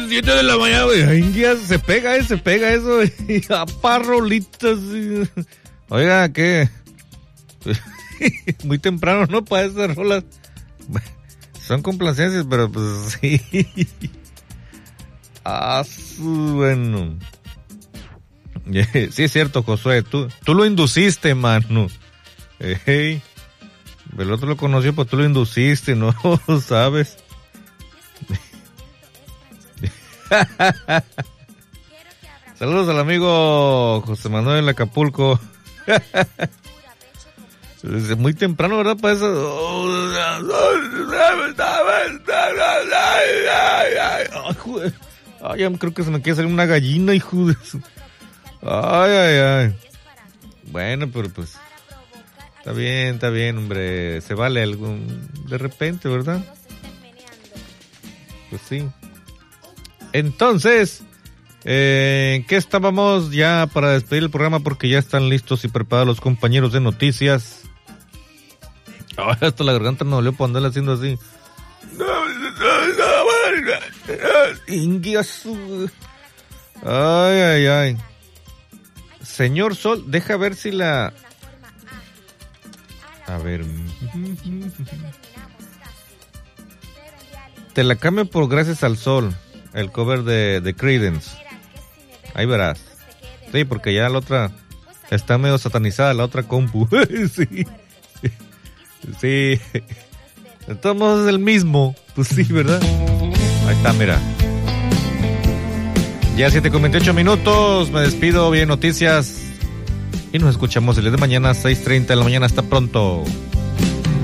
7 de la mañana, güey. Ay, ya se pega eso, güey. Parrolitas. Oiga, ¿qué? Muy temprano, ¿no? Para esas rolas. Son complacencias, pero pues sí. Bueno. Sí es cierto, Josué. Tú lo induciste, mano. Hey. El otro lo conoció, pues tú lo induciste, ¿no? ¿Sabes? Saludos al amigo José Manuel Acapulco. Desde muy temprano, ¿verdad? Para eso. Ay, ya creo que se me quiere salir una gallina, hijo de su... Ay. Bueno, pero pues... Está bien, hombre. Se vale algo de repente, ¿verdad? Pues sí. Entonces, ¿qué estábamos ya para despedir el programa? Porque ya están listos y preparados los compañeros de noticias. Ahora hasta la garganta me dolió por andar haciendo así. Ay. Señor Sol, deja ver si la... A ver. Te la cambio por Gracias al Sol. El cover de Creedence. Ahí verás. Sí, porque ya la otra está medio satanizada, la otra compu. Sí. De todos modos es el mismo. Pues sí, ¿verdad? Ahí está, mira. Ya 7:28 minutos. Me despido. Bien noticias. Y nos escuchamos el día de mañana, 6:30 de la mañana. Hasta pronto.